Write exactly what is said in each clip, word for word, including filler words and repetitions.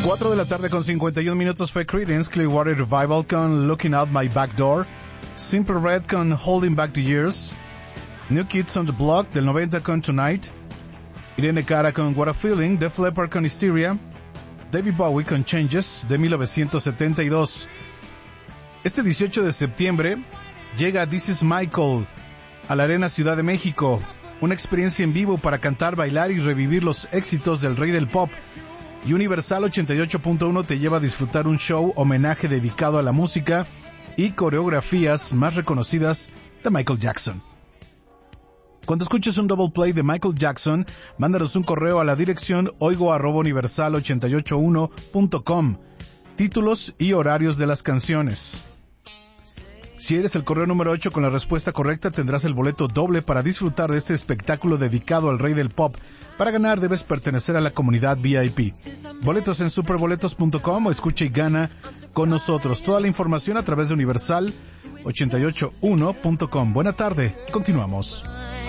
cuatro de la tarde con cincuenta y un minutos fue Creedence Clearwater Revival con Looking Out My Back Door, Simple Red con Holding Back the Years, New Kids on the Block del noventa con Tonight, Irene Cara con What a Feeling, Def Leppard con Hysteria, David Bowie con Changes de mil novecientos setenta y dos. Este dieciocho de septiembre llega This Is Michael a la Arena Ciudad de México, una experiencia en vivo para cantar, bailar y revivir los éxitos del rey del pop. Y Universal ochenta y ocho punto uno te lleva a disfrutar un show homenaje dedicado a la música y coreografías más reconocidas de Michael Jackson. Cuando escuches un double play de Michael Jackson, mándanos un correo a la dirección oigo arroba universal ochenta y ocho uno punto com. Títulos y horarios de las canciones. Si eres el correo número ocho con la respuesta correcta, tendrás el boleto doble para disfrutar de este espectáculo dedicado al rey del pop. Para ganar debes pertenecer a la comunidad V I P. Boletos en superboletos punto com o escucha y gana con nosotros. Toda la información a través de universal ochenta y ocho uno punto com. Buena tarde, continuamos.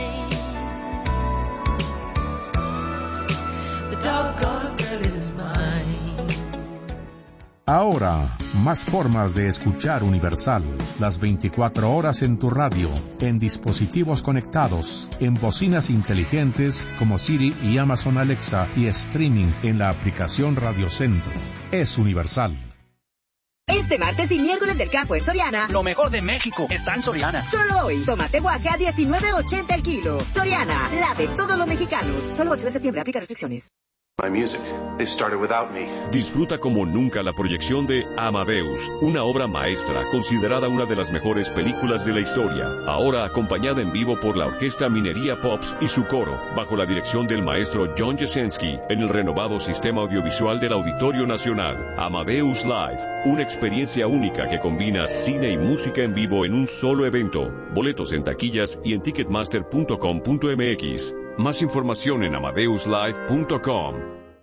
Ahora, más formas de escuchar Universal, las veinticuatro horas en tu radio, en dispositivos conectados, en bocinas inteligentes como Siri y Amazon Alexa y streaming en la aplicación Radio Centro. Es Universal. Este martes y miércoles del campo en Soriana, lo mejor de México está en Soriana. Solo hoy, tomate guaje a diecinueve ochenta el kilo. Soriana, la de todos los mexicanos. Solo ocho de septiembre, aplica restricciones. My music. They started without me. Disfruta como nunca la proyección de Amadeus, una obra maestra considerada una de las mejores películas de la historia. Ahora acompañada en vivo por la Orquesta Minería Pops y su coro, bajo la dirección del maestro John Jasenski, en el renovado sistema audiovisual del Auditorio Nacional. Amadeus Live, una experiencia única que combina cine y música en vivo en un solo evento. Boletos en taquillas y en ticketmaster punto com punto m x. Más información en amadeus live punto com.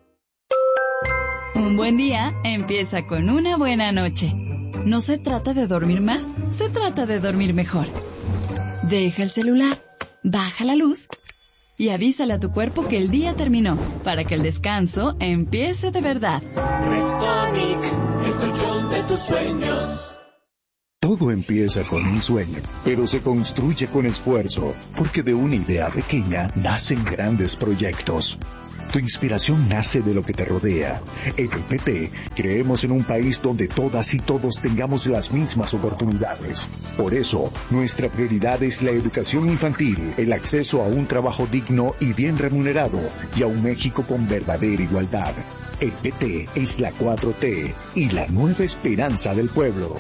Un buen día empieza con una buena noche. No se trata de dormir más, se trata de dormir mejor. Deja el celular, baja la luz y avísale a tu cuerpo que el día terminó, para que el descanso empiece de verdad. Restonic, el colchón de tus sueños. Todo empieza con un sueño, pero se construye con esfuerzo, porque de una idea pequeña nacen grandes proyectos. Tu inspiración nace de lo que te rodea. En el P T creemos en un país donde todas y todos tengamos las mismas oportunidades. Por eso, nuestra prioridad es la educación infantil, el acceso a un trabajo digno y bien remunerado, y a un México con verdadera igualdad. El P T es la cuatro T y la nueva esperanza del pueblo.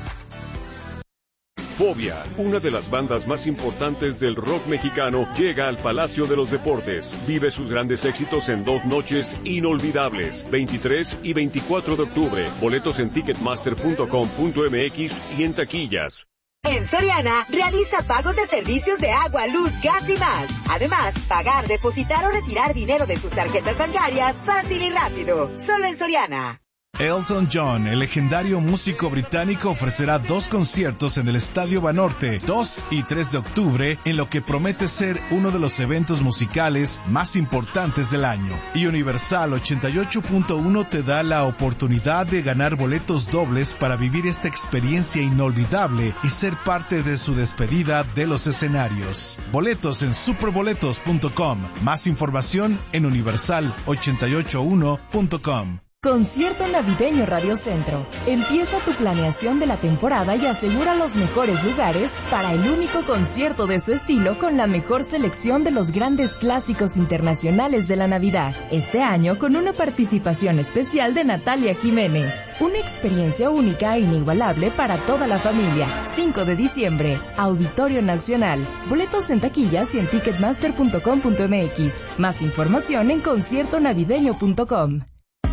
Fobia, una de las bandas más importantes del rock mexicano, llega al Palacio de los Deportes. Vive sus grandes éxitos en dos noches inolvidables, veintitrés y veinticuatro de octubre. Boletos en ticketmaster punto com punto m x y en taquillas. En Soriana, realiza pagos de servicios de agua, luz, gas y más. Además, pagar, depositar o retirar dinero de tus tarjetas bancarias fácil y rápido. Solo en Soriana. Elton John, el legendario músico británico, ofrecerá dos conciertos en el Estadio Banorte, dos y tres de octubre, en lo que promete ser uno de los eventos musicales más importantes del año. Y Universal ochenta y ocho punto uno te da la oportunidad de ganar boletos dobles para vivir esta experiencia inolvidable y ser parte de su despedida de los escenarios. Boletos en superboletos punto com. Más información en universal ochenta y ocho uno punto com. Concierto Navideño Radio Centro. Empieza tu planeación de la temporada y asegura los mejores lugares para el único concierto de su estilo con la mejor selección de los grandes clásicos internacionales de la Navidad. Este año con una participación especial de Natalia Jiménez. Una experiencia única e inigualable para toda la familia. cinco de diciembre, Auditorio Nacional. Boletos en taquillas y en ticketmaster punto com punto m x. Más información en concierto navideño punto com.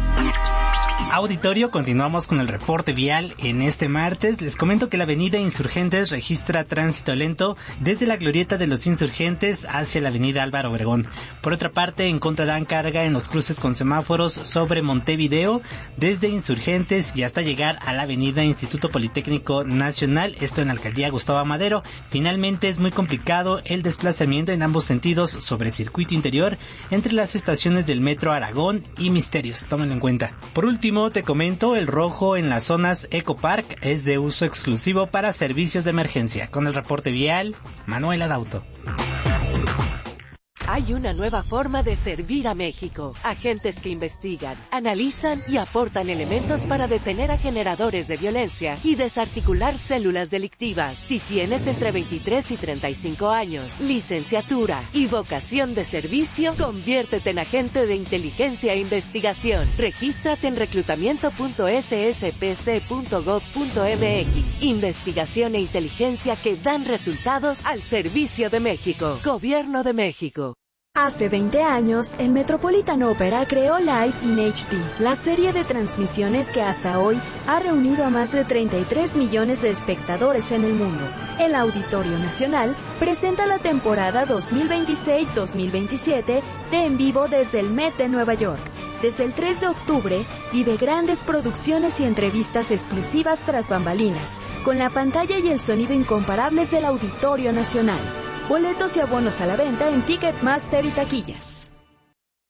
Auditorio, continuamos con el reporte vial en este martes. Les comento que la avenida Insurgentes registra tránsito lento desde la glorieta de los Insurgentes hacia la avenida Álvaro Obregón. Por otra parte, encontrarán carga en los cruces con semáforos sobre Montevideo, desde Insurgentes y hasta llegar a la avenida Instituto Politécnico Nacional, esto en la alcaldía Gustavo Amadero. Finalmente, es muy complicado el desplazamiento en ambos sentidos sobre circuito interior entre las estaciones del Metro Aragón y Misterios. Tómenlo en cuenta. Por último, último, te comento, el rojo en las zonas Eco Park es de uso exclusivo para servicios de emergencia. Con el reporte vial, Manuel Adauto. Hay una nueva forma de servir a México. Agentes que investigan, analizan y aportan elementos para detener a generadores de violencia y desarticular células delictivas. Si tienes entre veintitrés y treinta y cinco años, licenciatura y vocación de servicio, conviértete en agente de inteligencia e investigación. Regístrate en reclutamiento punto ese ese pe ce punto gob punto eme equis. Investigación e inteligencia que dan resultados al servicio de México. Gobierno de México. Hace veinte años, el Metropolitan Opera creó Live in H D, la serie de transmisiones que hasta hoy ha reunido a más de treinta y tres millones de espectadores en el mundo. El Auditorio Nacional presenta la temporada dos mil veintiséis dos mil veintisiete de En Vivo desde el Met de Nueva York. Desde el tres de octubre, vive grandes producciones y entrevistas exclusivas tras bambalinas, con la pantalla y el sonido incomparables del Auditorio Nacional. Boletos y abonos a la venta en Ticketmaster y taquillas.